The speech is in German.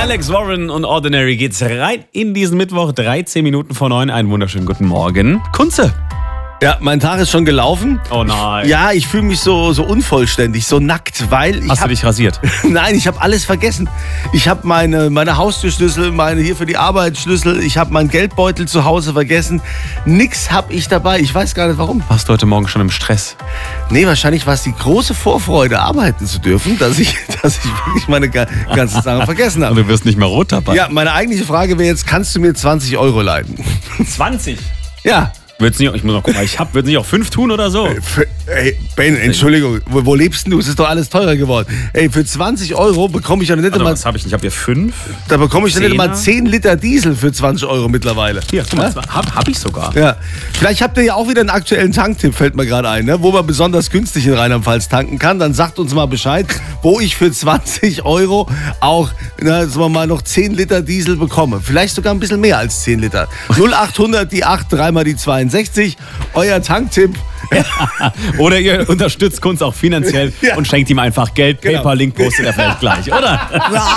Alex Warren und Ordinary geht's rein in diesen Mittwoch, 13 Minuten vor 9. Einen wunderschönen guten Morgen. Kunze. Ja, mein Tag ist schon gelaufen. Oh nein. Ja, ich fühle mich so unvollständig, so nackt, weil ich Hast du dich rasiert? Nein, ich habe alles vergessen. Ich habe meine Haustürschlüssel, meine hier für die Arbeit Schlüssel, ich habe meinen Geldbeutel zu Hause vergessen. Nix habe ich dabei. Ich weiß gar nicht warum. Warst du heute Morgen schon im Stress? Nee, wahrscheinlich war es die große Vorfreude, arbeiten zu dürfen, dass ich wirklich meine ganzen Sachen vergessen Und habe. du wirst nicht mehr rot dabei. Ja, meine eigentliche Frage wäre jetzt, kannst du mir 20 Euro leihen? 20? Ja. Wird's nicht, ich muss noch gucken, wird's nicht auch 5 tun oder so? Ey, Ben, Entschuldigung, wo lebst du? Es ist doch alles teurer geworden. Ey, für 20 Euro bekomme ich ja nicht Also, mal. was habe ich nicht? Ich habe hier 5. Da bekomme ich ja nicht mal Zehner? 10 Liter Diesel für 20 Euro mittlerweile. Hier, guck mal, hab ich sogar. Ja. Vielleicht habt ihr ja auch wieder einen aktuellen Tanktipp, fällt mir gerade ein, ne? Wo man besonders günstig in Rheinland-Pfalz tanken kann. Dann sagt uns mal Bescheid, wo ich für 20 Euro auch, sagen wir mal, noch 10 Liter Diesel bekomme. Vielleicht sogar ein bisschen mehr als 10 Liter. 0800 die 8, 3 mal die 62. Euer Tanktipp. Oder ihr unterstützt Kunz auch finanziell und schenkt ihm einfach Geld. Genau. PayPal-Link postet er vielleicht gleich, oder?